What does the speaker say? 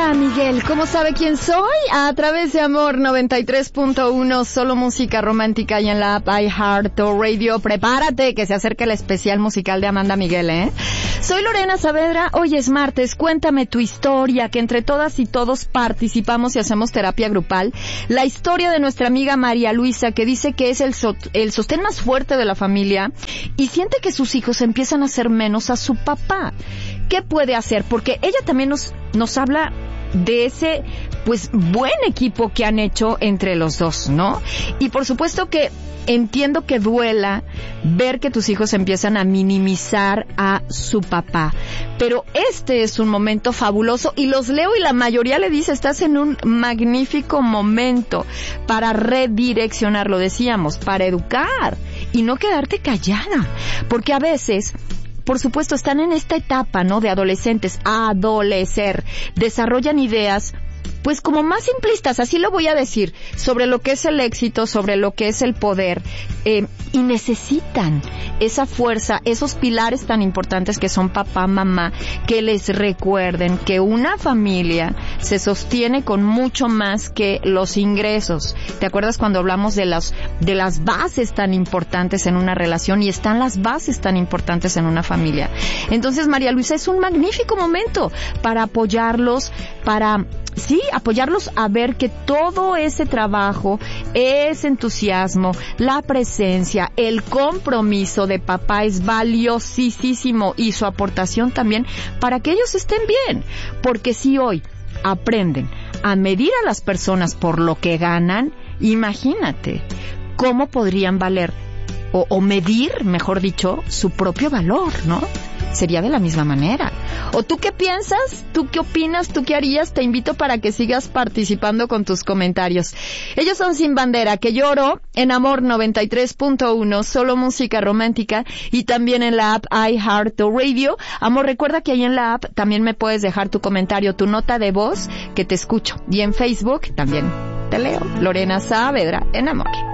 Hola, Miguel, ¿cómo sabe quién soy? A través de Amor 93.1, solo música romántica y en la app iHeartRadio. Prepárate, que se acerca el especial musical de Amanda Miguel, ¿eh? Soy Lorena Saavedra, hoy es martes, cuéntame tu historia, que entre todas y todos participamos y hacemos terapia grupal. La historia de nuestra amiga María Luisa, que dice que es el sostén más fuerte de la familia y siente que sus hijos empiezan a hacer menos a su papá. ¿Qué puede hacer? Porque ella también nos habla de ese, pues, buen equipo que han hecho entre los dos, ¿no? Y por supuesto que entiendo que duela ver que tus hijos empiezan a minimizar a su papá. Pero este es un momento fabuloso y los leo y la mayoría le dice, estás en un magnífico momento para redireccionar, lo decíamos, para educar y no quedarte callada. Porque a veces, por supuesto, están en esta etapa, ¿no?, de adolescentes, adolecer, desarrollan ideas, pues como más simplistas, así lo voy a decir, sobre lo que es el éxito, sobre lo que es el poder, y necesitan esa fuerza, esos pilares tan importantes que son papá, mamá, que les recuerden que una familia se sostiene con mucho más que los ingresos. ¿Te acuerdas cuando hablamos de las bases tan importantes en una relación? Y están las bases tan importantes en una familia. Entonces, María Luisa, es un magnífico momento para apoyarlos, apoyarlos a ver que todo ese trabajo, ese entusiasmo, la presencia, el compromiso de papá es valiosísimo y su aportación también para que ellos estén bien. Porque si hoy aprenden a medir a las personas por lo que ganan, imagínate cómo podrían valer o medir, mejor dicho, su propio valor, ¿no? Sería de la misma manera. ¿O tú qué piensas? ¿Tú qué opinas? ¿Tú qué harías? Te invito para que sigas participando con tus comentarios. Ellos son Sin Bandera, que lloro en Amor 93.1, solo música romántica, y también en la app iHeartRadio. Amor, recuerda que ahí en la app también me puedes dejar tu comentario, tu nota de voz, que te escucho. Y en Facebook también te leo. Lorena Saavedra en Amor.